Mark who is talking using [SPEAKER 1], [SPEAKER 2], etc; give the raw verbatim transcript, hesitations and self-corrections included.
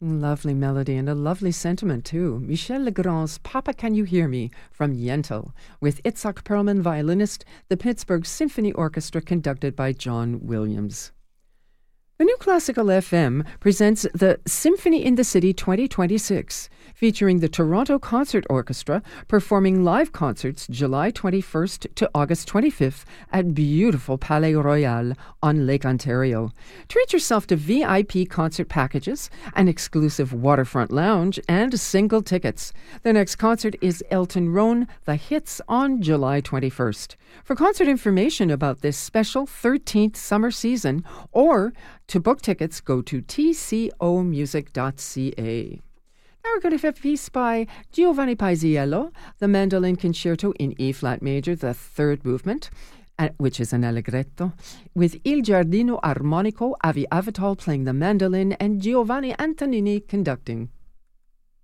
[SPEAKER 1] Lovely melody and a lovely sentiment, too. Michel Legrand's Papa Can You Hear Me from Yentl, with Itzhak Perlman, violinist, the Pittsburgh Symphony Orchestra conducted by John Williams. The New Classical F M presents the Symphony in the City twenty twenty-six, featuring the Toronto Concert Orchestra performing live concerts July twenty-first to August twenty-fifth at beautiful Palais Royal on Lake Ontario. Treat yourself to V I P concert packages, an exclusive waterfront lounge, and single tickets. The next concert is Elton Roan, The Hits, on July twenty-first. For concert information about this special thirteenth summer season, or to book tickets, go to t c o music dot c a. Now we're going to have a piece by Giovanni Paisiello, the Mandolin Concerto in E-flat major, the third movement, uh, which is an allegretto, with Il Giardino Armonico, Avi Avital playing the mandolin, and Giovanni Antonini conducting.